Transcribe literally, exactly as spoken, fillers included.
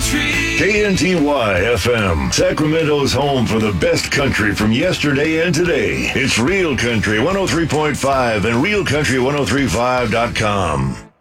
country. K N T Y F M, Sacramento's home for the best country from yesterday and today. It's Real Country one oh three point five and real country ten thirty-five dot com.